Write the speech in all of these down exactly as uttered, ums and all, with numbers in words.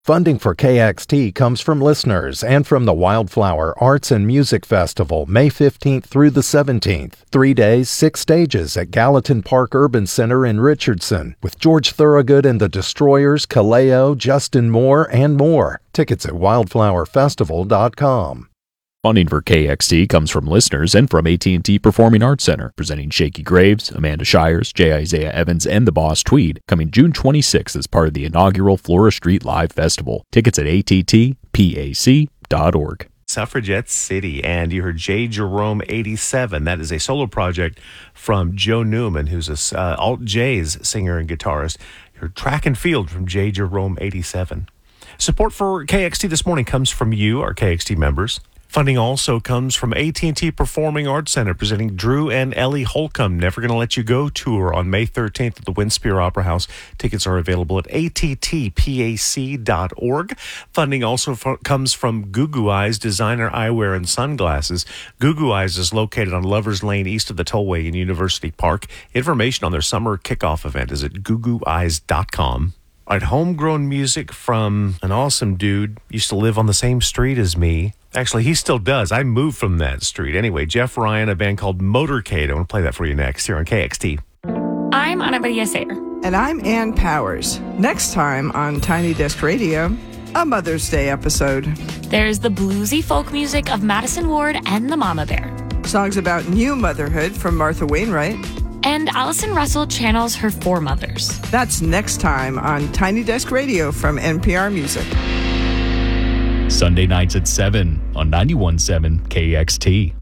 Funding for K X T comes from listeners and from the Wildflower Arts and Music Festival, May fifteenth through the seventeenth. Three days, six stages at Gallatin Park Urban Center in Richardson, with George Thorogood and the Destroyers, Kaleo, Justin Moore, and more. Tickets at wildflower festival dot com. Funding for K X T comes from listeners and from A T and T Performing Arts Center, presenting Shaky Graves, Amanda Shires, J. Isaiah Evans, and the Boss Tweed, coming June twenty-sixth as part of the inaugural Flora Street Live Festival. Tickets at A T T pac dot org. Suffragette City, and you heard J. Jerome eighty-seven. That is a solo project from Joe Newman, who's a uh, alt jazz singer and guitarist. You heard Track and Field from J. Jerome eighty-seven. Support for K X T this morning comes from you, our K X T members. Funding also comes from A T and T Performing Arts Center, presenting Drew and Ellie Holcomb Never Gonna Let You Go tour on May thirteenth at the Winspear Opera House. Tickets are available at A T T pac dot org. Funding also f- comes from Goo Goo Eyes Designer Eyewear and Sunglasses. Goo Goo Eyes is located on Lovers Lane east of the Tollway in University Park. Information on their summer kickoff event is at goo goo eyes dot com. All right, homegrown music from an awesome dude. Used to live on the same street as me. Actually, he still does. I moved from that street. Anyway, Jeff Ryan, a band called Motorcade. I want to play that for you next here on K X T. I'm Ana Maria Sayer. And I'm Ann Powers. Next time on Tiny Desk Radio, a Mother's Day episode. There's the bluesy folk music of Madison Ward and the Mama Bear. Songs about new motherhood from Martha Wainwright. And Allison Russell channels her foremothers. That's next time on Tiny Desk Radio from N P R Music. Sunday nights at seven on ninety-one point seven K X T.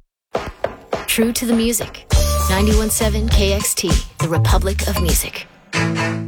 True to the music. ninety-one point seven K X T, the Republic of Music.